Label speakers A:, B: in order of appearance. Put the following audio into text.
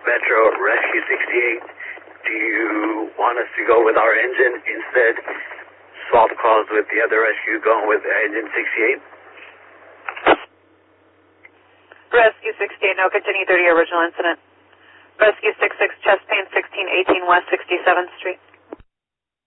A: Metro Rescue 68. Do you want us to go with our engine instead? Swap calls with the other rescue going with engine 68?
B: Rescue 68, no, continue 30 original incident. Rescue 66, chest pain 1618 West 67th Street.